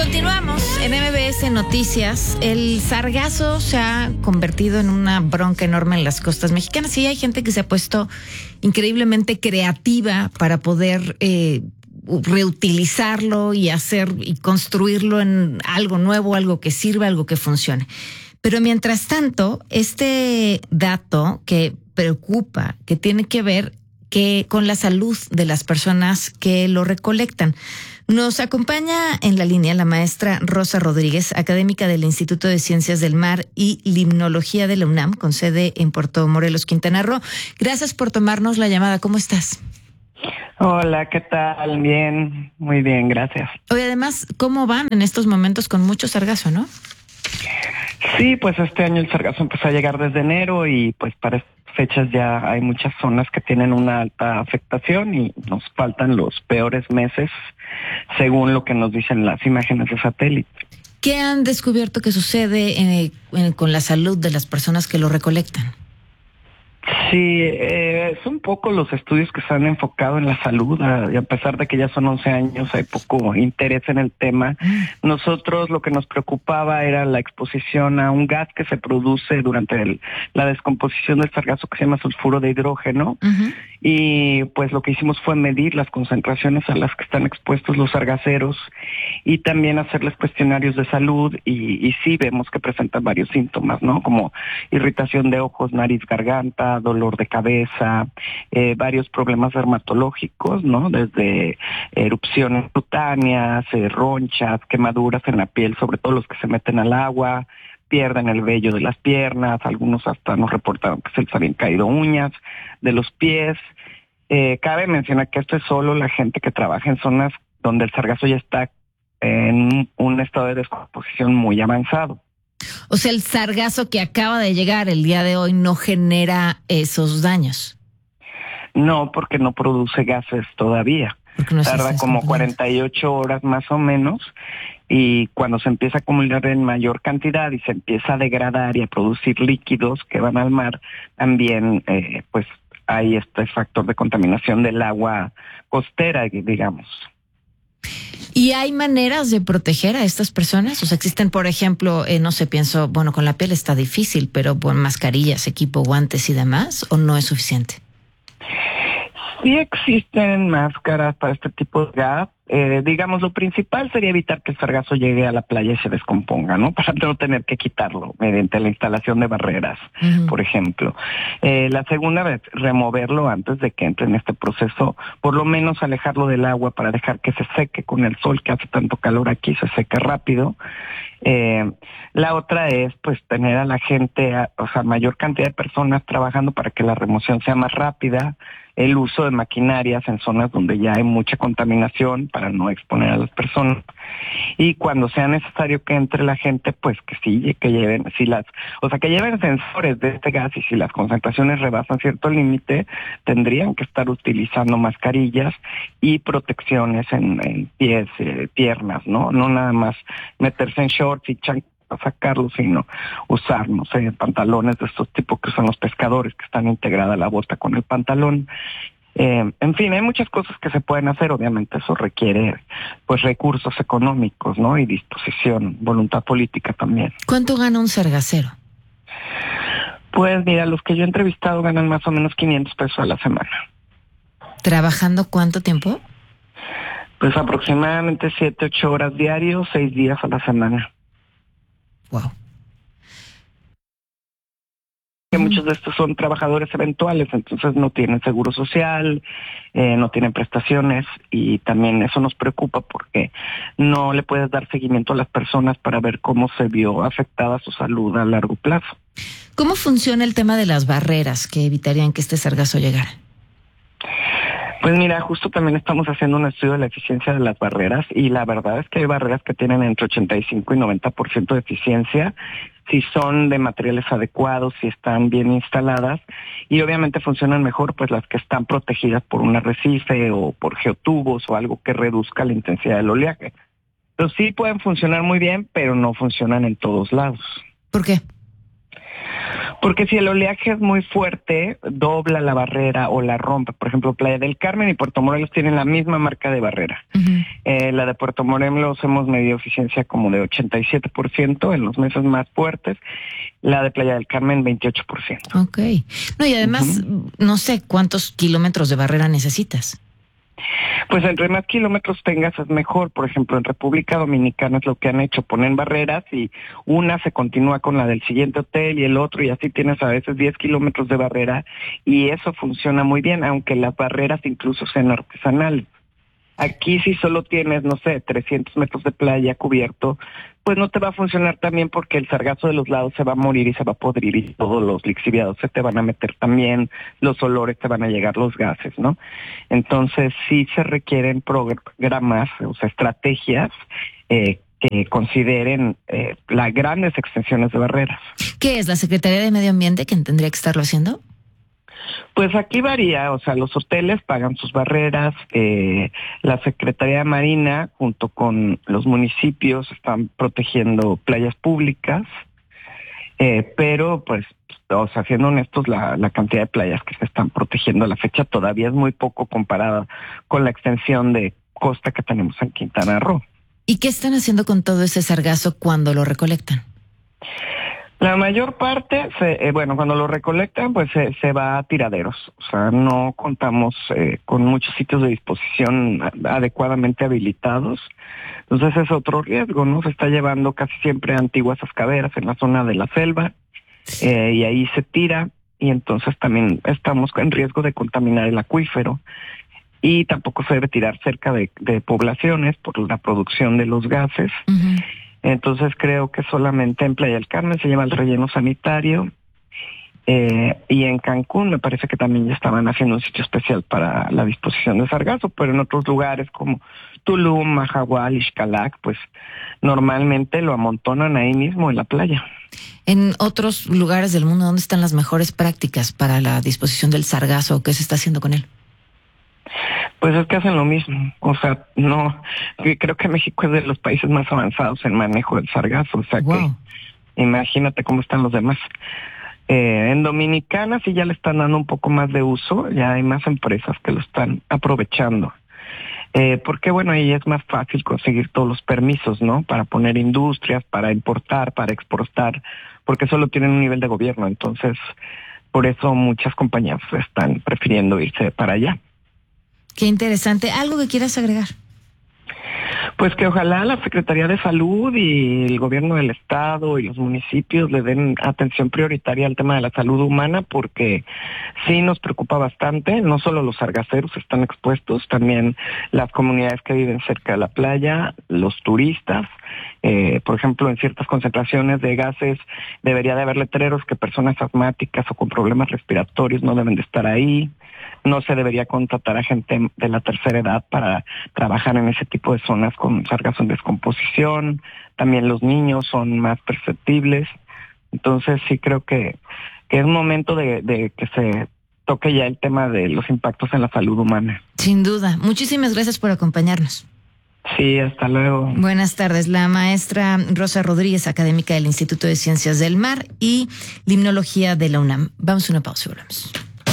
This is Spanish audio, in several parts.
Continuamos en MBS Noticias. El sargazo se ha convertido en una bronca enorme en las costas mexicanas y hay gente que se ha puesto increíblemente creativa para poder reutilizarlo y hacer y construirlo en algo nuevo, algo que sirva, algo que funcione. Pero mientras tanto, este dato que preocupa, que tiene que ver con la salud de las personas que lo recolectan. Nos acompaña en la línea la maestra Rosa Rodríguez, académica del Instituto de Ciencias del Mar y Limnología de la UNAM, con sede en Puerto Morelos, Quintana Roo. Gracias por tomarnos la llamada. ¿Cómo estás? Hola, ¿qué tal? Bien, muy bien, gracias. Oye, además, ¿cómo van en estos momentos con mucho sargazo, no? Sí, pues este año el sargazo empezó a llegar desde enero y pues para estas fechas ya hay muchas zonas que tienen una alta afectación y nos faltan los peores meses según lo que nos dicen las imágenes de satélite. ¿Qué han descubierto que sucede con la salud de las personas que lo recolectan? Sí, es un poco los estudios que se han enfocado en la salud, y a pesar de que ya son 11 años, hay poco interés en el tema. Nosotros lo que nos preocupaba era la exposición a un gas que se produce durante la descomposición del sargazo que se llama sulfuro de hidrógeno. Uh-huh. Y pues lo que hicimos fue medir las concentraciones a las que están expuestos los sargaceros y también hacerles cuestionarios de salud y sí vemos que presentan varios síntomas, ¿no? Como irritación de ojos, nariz, garganta, dolor de cabeza, varios problemas dermatológicos, ¿no? Desde erupciones cutáneas, ronchas, quemaduras en la piel, sobre todo los que se meten al agua, pierden el vello de las piernas, algunos hasta nos reportaron que se les habían caído uñas de los pies. Cabe mencionar que esto es solo la gente que trabaja en zonas donde el sargazo ya está en un estado de descomposición muy avanzado. O sea, el sargazo que acaba de llegar el día de hoy no genera esos daños. No, porque no produce gases todavía. No tarda como 48 horas más o menos y cuando se empieza a acumular en mayor cantidad y se empieza a degradar y a producir líquidos que van al mar, también pues hay este factor de contaminación del agua costera, digamos. ¿Y hay maneras de proteger a estas personas? O sea, existen, por ejemplo, no sé, pienso, bueno, con la piel está difícil, pero bueno, mascarillas, equipo, guantes y demás, ¿o no es suficiente? Sí existen máscaras para este tipo de gas. Digamos, lo principal sería evitar que el sargazo llegue a la playa y se descomponga, ¿no? Para no tener que quitarlo mediante la instalación de barreras, uh-huh. Por ejemplo. La segunda es removerlo antes de que entre en este proceso, por lo menos alejarlo del agua para dejar que se seque con el sol, que hace tanto calor aquí, se seca rápido. La otra es pues tener a la gente, mayor cantidad de personas trabajando para que la remoción sea más rápida, el uso de maquinarias en zonas donde ya hay mucha contaminación para no exponer a las personas y cuando sea necesario que entre la gente pues que sí, que lleven, que lleven sensores de este gas y si las concentraciones rebasan cierto límite tendrían que estar utilizando mascarillas y protecciones en pies, piernas, ¿no? No nada más meterse en shorts y chanclas a sacarlo, sino usar, no sé, pantalones de estos tipos que usan los pescadores, que están integrada la bota con el pantalón. En fin, hay muchas cosas que se pueden hacer, obviamente eso requiere pues recursos económicos, ¿no? Y disposición, voluntad política también. ¿Cuánto gana un sargacero? Pues mira, los que yo he entrevistado ganan más o menos 500 pesos a la semana. ¿Trabajando cuánto tiempo? Pues aproximadamente 7-8 horas diarios, 6 días a la semana. Wow. Que muchos de estos son trabajadores eventuales, entonces no tienen seguro social, no tienen prestaciones y también eso nos preocupa porque no le puedes dar seguimiento a las personas para ver cómo se vio afectada su salud a largo plazo. ¿Cómo funciona el tema de las barreras que evitarían que este sargazo llegara? Pues mira, justo también estamos haciendo un estudio de la eficiencia de las barreras y la verdad es que hay barreras que tienen entre 85 y 90% de eficiencia si son de materiales adecuados, si están bien instaladas y obviamente funcionan mejor pues las que están protegidas por un arrecife o por geotubos o algo que reduzca la intensidad del oleaje. Pero sí pueden funcionar muy bien, pero no funcionan en todos lados. ¿Por qué? Porque si el oleaje es muy fuerte, dobla la barrera o la rompe. Por ejemplo, Playa del Carmen y Puerto Morelos tienen la misma marca de barrera. La de Puerto Morelos hemos medido eficiencia como de 87% en los meses más fuertes. La de Playa del Carmen, 28%. Ok. No, y además, no sé cuántos kilómetros de barrera necesitas. Pues entre más kilómetros tengas es mejor. Por ejemplo, en República Dominicana es lo que han hecho, ponen barreras y una se continúa con la del siguiente hotel y el otro, y así tienes a veces 10 kilómetros de barrera, y eso funciona muy bien, aunque las barreras incluso sean artesanales. Aquí si solo tienes, no sé, 300 metros de playa cubierto, pues no te va a funcionar también, porque el sargazo de los lados se va a morir y se va a podrir y todos los lixiviados se te van a meter también, los olores, te van a llegar los gases, ¿no? Entonces sí se requieren programas, o sea, estrategias que consideren las grandes extensiones de barreras. ¿Qué es la Secretaría de Medio Ambiente quien tendría que estarlo haciendo? Pues aquí varía, o sea, los hoteles pagan sus barreras, la Secretaría de Marina junto con los municipios están protegiendo playas públicas, pero pues, o sea, siendo honestos, la cantidad de playas que se están protegiendo a la fecha todavía es muy poco comparada con la extensión de costa que tenemos en Quintana Roo. ¿Y qué están haciendo con todo ese sargazo cuando lo recolectan? La mayor parte, cuando lo recolectan, pues se va a tiraderos. O sea, no contamos con muchos sitios de disposición adecuadamente habilitados. Entonces es otro riesgo, ¿no? Se está llevando casi siempre a antiguas ascaderas en la zona de la selva, y ahí se tira, y entonces también estamos en riesgo de contaminar el acuífero. Y tampoco se debe tirar cerca de poblaciones por la producción de los gases. Entonces creo que solamente en Playa del Carmen se lleva el relleno sanitario, y en Cancún me parece que también ya estaban haciendo un sitio especial para la disposición de sargazo, pero en otros lugares como Tulum, Mahahual y Xcalac, pues normalmente lo amontonan ahí mismo en la playa. En otros lugares del mundo, ¿dónde están las mejores prácticas para la disposición del sargazo? ¿Qué se está haciendo con él? Pues es que hacen lo mismo, o sea, no, creo que México es de los países más avanzados en manejo del sargazo, o sea que imagínate cómo están los demás. En Dominicana sí ya le están dando un poco más de uso, ya hay más empresas que lo están aprovechando, porque bueno, ahí es más fácil conseguir todos los permisos, ¿no? Para poner industrias, para importar, para exportar, porque solo tienen un nivel de gobierno, entonces por eso muchas compañías están prefiriendo irse para allá. Qué interesante. ¿Algo que quieras agregar? Pues que ojalá la Secretaría de Salud y el gobierno del estado y los municipios le den atención prioritaria al tema de la salud humana, porque sí nos preocupa bastante. No solo los sargaceros están expuestos, también las comunidades que viven cerca de la playa, los turistas. Por ejemplo, en ciertas concentraciones de gases debería de haber letreros que personas asmáticas o con problemas respiratorios no deben de estar ahí. No se debería contratar a gente de la tercera edad para trabajar en ese tipo de zonas con sargazo en descomposición. También los niños son más perceptibles. Entonces sí creo que es momento de que se toque ya el tema de los impactos en la salud humana. Sin duda. Muchísimas gracias por acompañarnos. Sí, hasta luego. Buenas tardes. La maestra Rosa Rodríguez, académica del Instituto de Ciencias del Mar y Limnología de la UNAM. Vamos a una pausa y volvemos.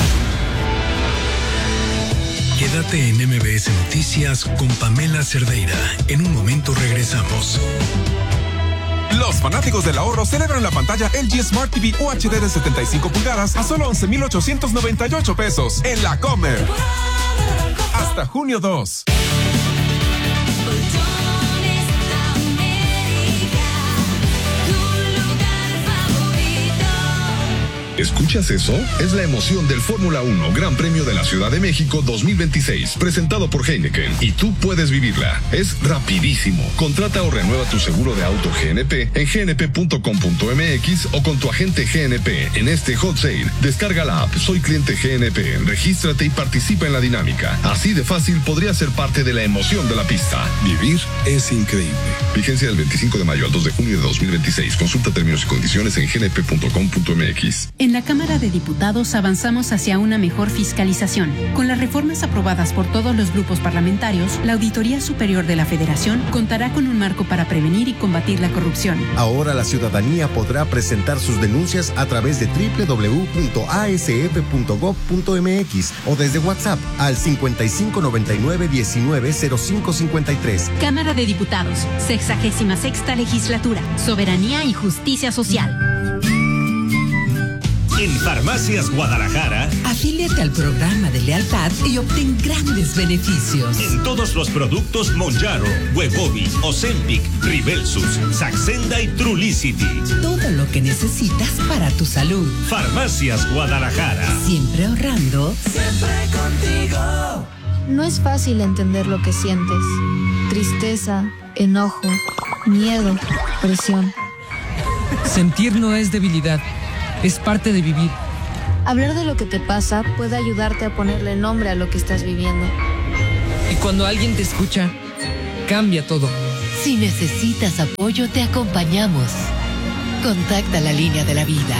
Quédate en MBS Noticias con Pamela Cerdeira. En un momento regresamos. Los fanáticos del ahorro celebran la pantalla LG Smart TV UHD de 75 pulgadas a solo 11,898 pesos en la Comer. Hasta junio 2. ¿Escuchas eso? Es la emoción del Fórmula 1 Gran Premio de la Ciudad de México 2026, presentado por Heineken, y tú puedes vivirla. Es rapidísimo. Contrata o renueva tu seguro de auto GNP en gnp.com.mx o con tu agente GNP en este hot sale. Descarga la app Soy Cliente GNP, regístrate y participa en la dinámica. Así de fácil podrías ser parte de la emoción de la pista. Vivir es increíble. Vigencia del 25 de mayo al 2 de junio de 2026. Consulta términos y condiciones en gnp.com.mx. En la Cámara de Diputados avanzamos hacia una mejor fiscalización. Con las reformas aprobadas por todos los grupos parlamentarios, la Auditoría Superior de la Federación contará con un marco para prevenir y combatir la corrupción. Ahora la ciudadanía podrá presentar sus denuncias a través de www.asf.gov.mx o desde WhatsApp al 5599-190553. Cámara de Diputados, 66ª Legislatura, Soberanía y Justicia Social. En Farmacias Guadalajara, afíliate al programa de lealtad y obtén grandes beneficios. En todos los productos Monjaro, Wegovy, Ozempic, Ribelsus, Saxenda y Trulicity. Todo lo que necesitas para tu salud. Farmacias Guadalajara. Siempre ahorrando. Siempre contigo. No es fácil entender lo que sientes. Tristeza, enojo, miedo, presión. Sentir no es debilidad. Es parte de vivir. Hablar de lo que te pasa puede ayudarte a ponerle nombre a lo que estás viviendo. Y cuando alguien te escucha, cambia todo. Si necesitas apoyo, te acompañamos. Contacta la línea de la vida.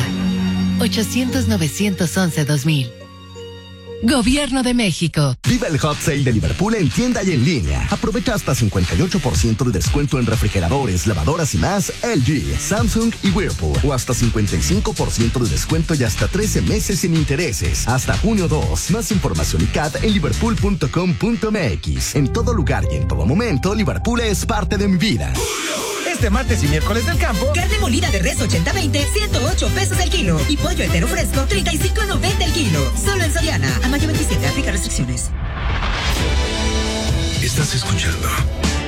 800-911-2000. Gobierno de México. Viva el Hot Sale de Liverpool en tienda y en línea. Aprovecha hasta 58% de descuento en refrigeradores, lavadoras y más LG, Samsung y Whirlpool. O hasta 55% de descuento y hasta 13 meses sin intereses. Hasta junio 2. Más información y CAT en liverpool.com.mx. En todo lugar y en todo momento, Liverpool es parte de mi vida. Este martes y miércoles del campo, carne molida de res 80-20, 108 pesos el kilo. Y pollo entero fresco, 35.90 el kilo. Solo en Soriana. A mayo 27, aplica restricciones. Estás escuchando